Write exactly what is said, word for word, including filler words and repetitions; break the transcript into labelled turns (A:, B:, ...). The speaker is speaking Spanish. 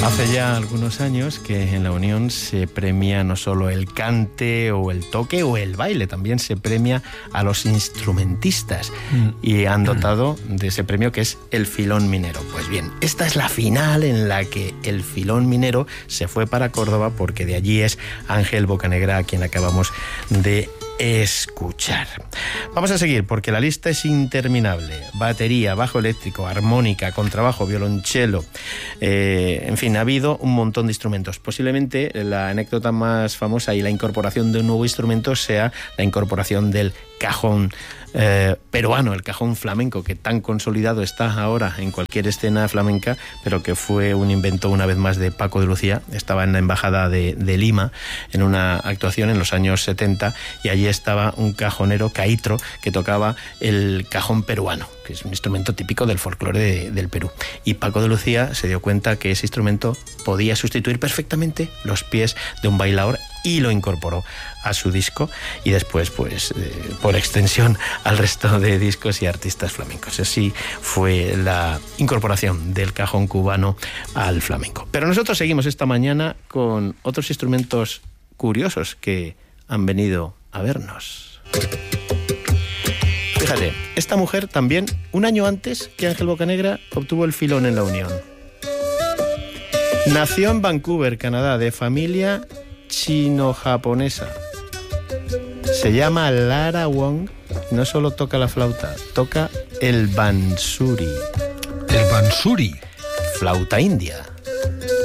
A: Hace ya algunos años que en la Unión se premia no solo el cante o el toque o el baile, también se premia a los instrumentistas mm. y han dotado de ese premio que es el Filón Minero. Pues bien, esta es la final en la que el Filón Minero se fue para Córdoba, porque de allí es Ángel Bocanegra, a quien acabamos de escuchar. Vamos a seguir porque la lista es interminable. Batería, bajo eléctrico, armónica, contrabajo, violonchelo, eh, en fin, ha habido un montón de instrumentos. Posiblemente la anécdota más famosa y la incorporación de un nuevo instrumento sea la incorporación del cajón eh, peruano, el cajón flamenco, que tan consolidado está ahora en cualquier escena flamenca, pero que fue un invento una vez más de Paco de Lucía. Estaba en la embajada de, de Lima en una actuación en los años setenta y allí estaba un cajonero, Caitro, que tocaba el cajón peruano, que es un instrumento típico del folclore de, del Perú. Y Paco de Lucía se dio cuenta que ese instrumento podía sustituir perfectamente los pies de un bailaor y lo incorporó a su disco y después, pues, eh, por extensión, al resto de discos y artistas flamencos. Así fue la incorporación del cajón cubano al flamenco. Pero nosotros seguimos esta mañana con otros instrumentos curiosos que han venido a vernos. Fíjate, esta mujer también, un año antes que Ángel Bocanegra, obtuvo el Filón en la Unión. Nació en Vancouver, Canadá, de familia chino-japonesa. Se llama Lara Wong. No solo toca la flauta, toca el bansuri.
B: ¿El bansuri?
A: Flauta india.